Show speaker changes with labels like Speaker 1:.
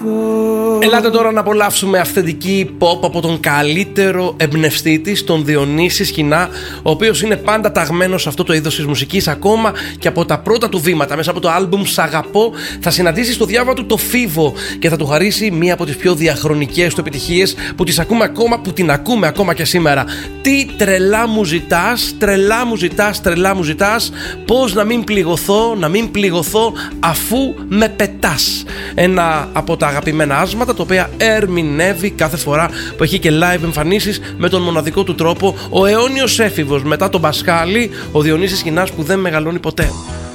Speaker 1: Ελάτε τώρα να απολαύσουμε αυθεντική pop από τον καλύτερο εμπνευστή της, τον Διονύση Σκηνά, ο οποίος είναι πάντα ταγμένος σε αυτό το είδος της μουσικής. Ακόμα και από τα πρώτα του βήματα, μέσα από το άλμπουμ Σ' αγαπώ, θα συναντήσει στο διάβα του το Φίβο και θα του χαρίσει μία από τις πιο διαχρονικές του επιτυχίες που τις ακούμε ακόμα, που την ακούμε ακόμα και σήμερα. Τι τρελά μου ζητάς, τρελά μου ζητάς, τρελά μου ζητάς, πώς να μην πληγωθώ αφού με πετάς. Ένα από τα αγαπημένα άσματα, τα οποία ερμηνεύει κάθε φορά που έχει και live εμφανίσεις με τον μοναδικό του τρόπο, ο αιώνιος έφηβος μετά τον Πασχάλη, ο Διονύσης Σκηνάς, που δεν μεγαλώνει ποτέ.